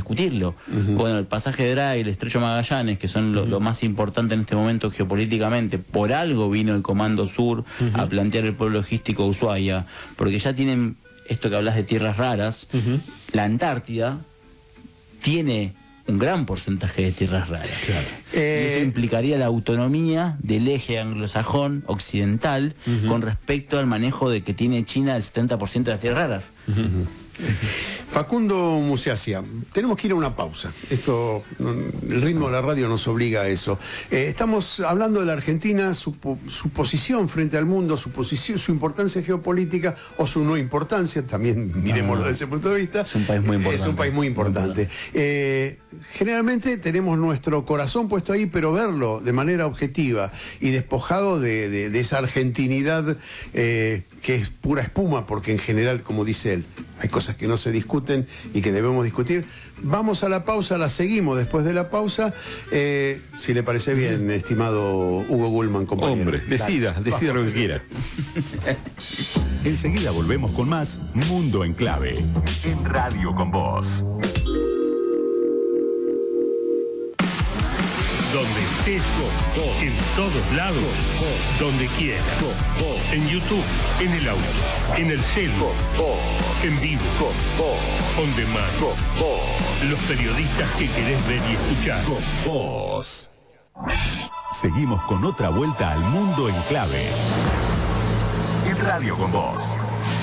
discutirlo. Bueno, el pasaje de Drake, el estrecho Magallanes, que son lo más importante en este momento geopolíticamente, por algo vino el Comando Sur a plantear el pueblo logístico de Ushuaia, porque ya tienen esto que hablas de tierras raras. La Antártida tiene un gran porcentaje de tierras raras. Claro. Y eso implicaría la autonomía del eje anglosajón occidental con respecto al manejo de que tiene China del 70% de las tierras raras. Facundo Museasia, tenemos que ir a una pausa. El ritmo de la radio nos obliga a eso. Estamos hablando de la Argentina, su posición frente al mundo, su importancia geopolítica o su no importancia, también miremoslo desde ese punto de vista. Es un país muy importante. Es un país muy importante. Generalmente tenemos nuestro corazón puesto ahí, pero verlo de manera objetiva y despojado de esa argentinidad que es pura espuma, porque en general, como dice él, hay cosas que no se discuten y que debemos discutir. Vamos a la pausa, la seguimos después de la pausa. Si le parece bien, estimado Hugo Gullman, compañero. Hombre, decida lo que quiera. Enseguida volvemos con más Mundo en Clave, en Radio con Vos. Donde estés, en todos lados, donde quieras, en YouTube, en el auto, en el celu, en vivo, on demand, los periodistas que querés ver y escuchar. Vos. Seguimos con otra vuelta al Mundo en Clave, en Radio con Vos.